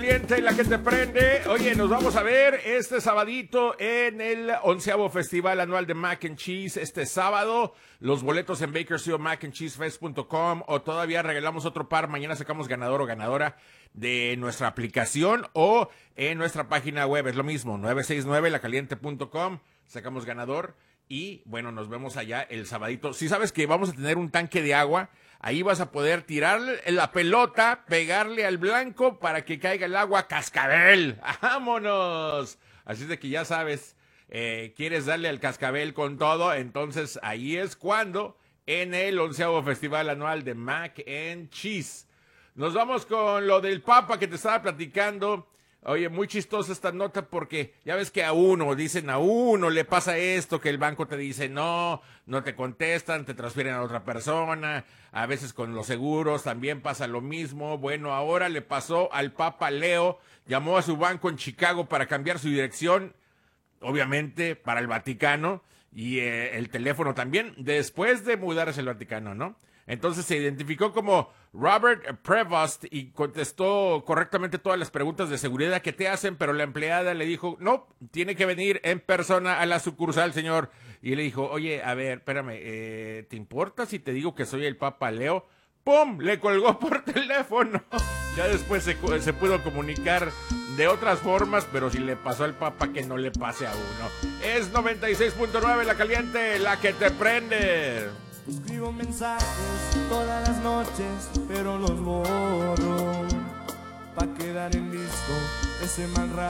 Y la que te prende. Oye, nos vamos a ver este sabadito en el 11º Festival Anual de Mac and Cheese. Este sábado, los boletos en bakersfieldmacandcheesefest.com, o todavía regalamos otro par. Mañana sacamos ganador o ganadora de nuestra aplicación o en nuestra página web. Es lo mismo, 969lacaliente.com. Sacamos ganador y bueno, nos vemos allá el sabadito. Si sabes que vamos a tener un tanque de agua, ahí vas a poder tirarle la pelota, pegarle al blanco para que caiga el agua cascabel. ¡Vámonos! Así es de que ya sabes, quieres darle al cascabel con todo, entonces ahí es cuando en el 11º Festival Anual de Mac and Cheese. Nos vamos con lo del Papa que te estaba platicando. Oye, muy chistosa esta nota porque ya ves que a uno le pasa esto, que el banco te dice no te contestan, te transfieren a otra persona, a veces con los seguros también pasa lo mismo. Bueno, ahora le pasó al Papa Leo, llamó a su banco en Chicago para cambiar su dirección, obviamente para el Vaticano, y el teléfono también, después de mudarse al Vaticano, ¿no? Entonces se identificó como Robert Prevost y contestó correctamente todas las preguntas de seguridad que te hacen, pero la empleada le dijo, no, tiene que venir en persona a la sucursal, señor. Y le dijo, oye, a ver, espérame, ¿te importa si te digo que soy el Papa Leo? ¡Pum! Le colgó por teléfono. Ya después se pudo comunicar de otras formas, pero si le pasó al Papa, que no le pase a uno. Es 96.9 La Caliente, la que te prende. Escribo mensajes todas las noches, pero los borro pa' quedar en listo ese mal rato.